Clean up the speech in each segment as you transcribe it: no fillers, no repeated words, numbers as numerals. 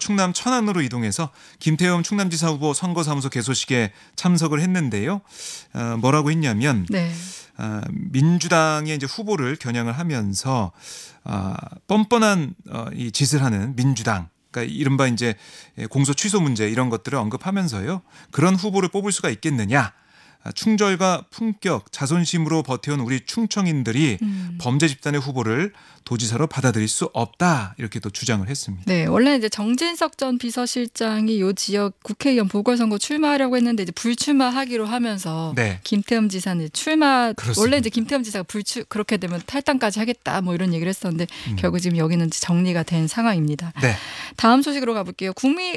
충남 천안으로 이동해서 김태흠 충남지사 후보 선거사무소 개소식에 참석을 했는데요. 뭐라고 했냐면 네. 민주당의 이제 후보를 겨냥을 하면서 뻔뻔한 이 짓을 하는 민주당, 그러니까 이른바 이제 공소 취소 문제 이런 것들을 언급하면서요. 그런 후보를 뽑을 수가 있겠느냐? 충절과 품격, 자존심으로 버텨온 우리 충청인들이 범죄 집단의 후보를 도지사로 받아들일 수 없다, 이렇게 또 주장을 했습니다. 네, 원래 이제 정진석 전 비서실장이 요 지역 국회의원 보궐선거 출마하려고 했는데 이제 불출마하기로 하면서 네. 김태흠 지사는 출마. 그렇습니다. 원래 이제 김태흠 지사가 그렇게 되면 탈당까지 하겠다 뭐 이런 얘기를 했었는데 결국 지금 여기는 정리가 된 상황입니다. 네. 다음 소식으로 가볼게요.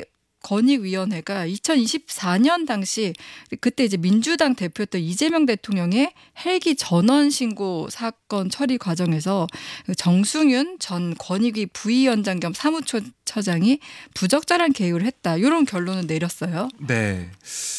국민권익위원회가 2024년 당시 그때 이제 민주당 대표였던 이재명 대통령의 헬기 전원 신고 사건 처리 과정에서 정승윤 전 권익위 부위원장 겸 사무처장이 부적절한 개입을 했다, 이런 결론을 내렸어요. 네.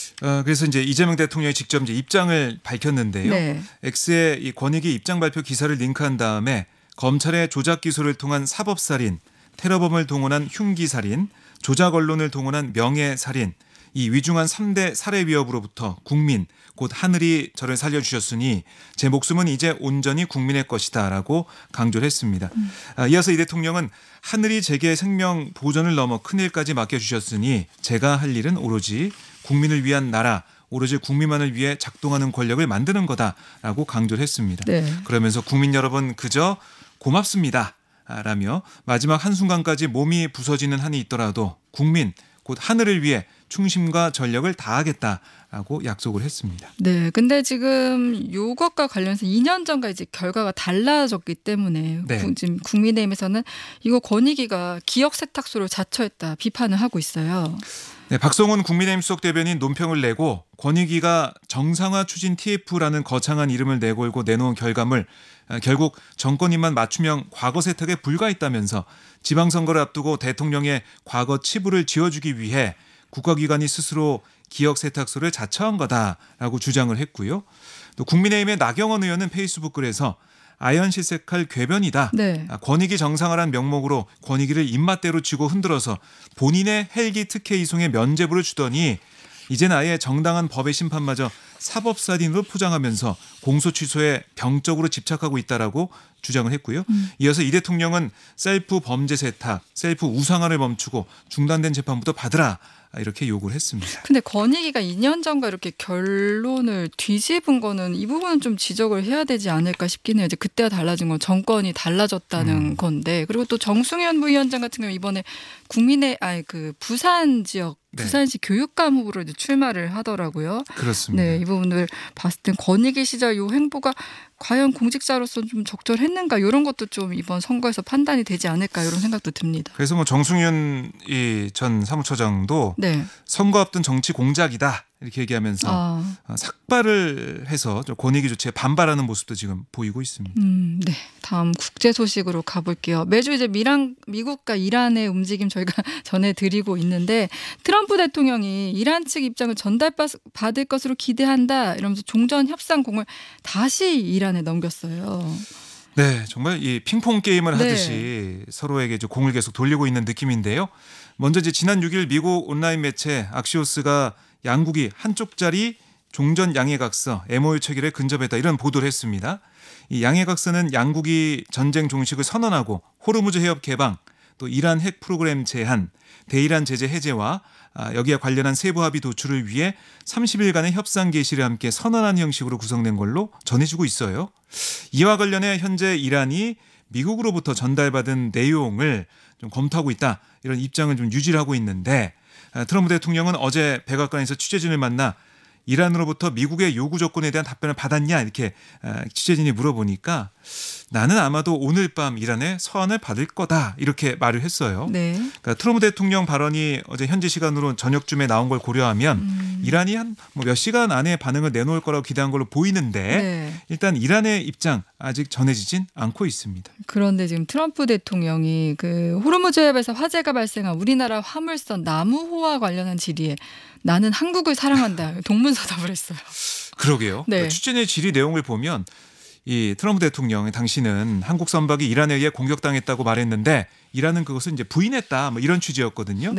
그래서 이제 이재명 대통령이 직접 이제 입장을 밝혔는데요. 네. X의 이 권익위 입장 발표 기사를 링크한 다음에 검찰의 조작 기소를 통한 사법살인, 테러범을 동원한 흉기살인, 조작 언론을 동원한 명예살인, 이 위중한 3대 살해 위협으로부터 국민 곧 하늘이 저를 살려주셨으니 제 목숨은 이제 온전히 국민의 것이다 라고 강조를 했습니다. 이어서 이 대통령은 하늘이 제게 생명 보존을 넘어 큰일까지 맡겨주셨으니 제가 할 일은 오로지 국민을 위한 나라, 오로지 국민만을 위해 작동하는 권력을 만드는 거다라고 강조를 했습니다. 네. 그러면서 국민 여러분 그저 고맙습니다 라며 마지막 한순간까지 몸이 부서지는 한이 있더라도 국민 곧 하늘을 위해 충심과 전력을 다하겠다라고 약속을 했습니다. 네, 근데 지금 이것과 관련해서 2년 전과 이제 결과가 달라졌기 때문에 네. 지금 국민의힘에서는 이거 권익위가 기억 세탁소를 자처했다 비판을 하고 있어요. 네, 박성훈 국민의힘 수석 대변인 논평을 내고 권익위가 정상화 추진 TF라는 거창한 이름을 내걸고 내놓은 결과물, 결국 정권인만 맞춤형 과거 세탁에 불과했다면서 지방선거를 앞두고 대통령의 과거 치부를 지워주기 위해 국가기관이 스스로 기억 세탁소를 자처한 거다라고 주장을 했고요. 또 국민의힘의 나경원 의원은 페이스북 글에서 아연실색할 궤변이다. 네. 권익위 정상화란 명목으로 권익위를 입맛대로 쥐고 흔들어서 본인의 헬기 특혜 이송에 면죄부를 주더니 이젠 아예 정당한 법의 심판마저 사법살인으로 포장하면서 공소 취소에 병적으로 집착하고 있다라고 주장을 했고요. 이어서 이 대통령은 셀프 범죄 세탁, 셀프 우상화를 멈추고 중단된 재판부터 받으라, 이렇게 요구를 했습니다. 근데 권익위가 2년 전과 이렇게 결론을 뒤집은 거는 이 부분은 좀 지적을 해야 되지 않을까 싶긴 해요. 이제 그때와 달라진 건 정권이 달라졌다는 건데, 그리고 또 정승현 부위원장 같은 경우 이번에 부산 지역 네. 부산시 교육감 후보로 이제 출마를 하더라고요. 그렇습니다. 네, 이 부분을 봤을 땐 권익위 시절 이 행보가 과연 공직자로서 좀 적절했는가, 이런 것도 좀 이번 선거에서 판단이 되지 않을까, 이런 생각도 듭니다. 그래서 뭐 정승윤 전 사무처장도 네. 선거 앞둔 정치 공작이다 이렇게 얘기하면서 삭발을 해서 좀 권익위 조치에 반발하는 모습도 지금 보이고 있습니다. 네. 다음 국제 소식으로 가볼게요. 매주 이제 미국과 이란의 움직임 저희가 전해드리고 있는데, 트럼프 대통령이 이란 측 입장을 전달받을 것으로 기대한다 이러면서 종전 협상 공을 다시 이란에 넘겼어요. 네, 정말 이 핑퐁 게임을 네. 하듯이 서로에게 이제 공을 계속 돌리고 있는 느낌인데요. 먼저 이제 지난 6일 미국 온라인 매체 악시오스가 양국이 한쪽짜리 종전 양해각서 MOU 체결에 근접했다, 이런 보도를 했습니다. 이 양해각서는 양국이 전쟁 종식을 선언하고 호르무즈 해협 개방, 또 이란 핵 프로그램 제한, 대이란 제재 해제와 여기에 관련한 세부 합의 도출을 위해 30일간의 협상 개시를 함께 선언한 형식으로 구성된 걸로 전해지고 있어요. 이와 관련해 현재 이란이 미국으로부터 전달받은 내용을 좀 검토하고 있다, 이런 입장을 좀 유지하고 있는데, 트럼프 대통령은 어제 백악관에서 취재진을 만나 이란으로부터 미국의 요구 조건에 대한 답변을 받았냐 이렇게 취재진이 물어보니까 나는 아마도 오늘 밤 이란의 서한을 받을 거다 이렇게 말을 했어요. 네. 그러니까 트럼프 대통령 발언이 어제 현지 시간으로 저녁쯤에 나온 걸 고려하면 이란이 한 몇 시간 안에 반응을 내놓을 거라고 기대한 걸로 보이는데 네. 일단 이란의 입장 아직 전해지진 않고 있습니다. 그런데 지금 트럼프 대통령이 그 호르무즈 해협에서 화재가 발생한 우리나라 화물선 나무호와 관련한 질의에 나는 한국을 사랑한다 동문서답을 했어요. 그러게요. 네. 그러니까 취재진의 질의 내용을 보면 이 트럼프 대통령이 당신은 한국 선박이 이란에 의해 공격당했다고 말했는데 이란은 그것을 이제 부인했다, 뭐 이런 취지였거든요.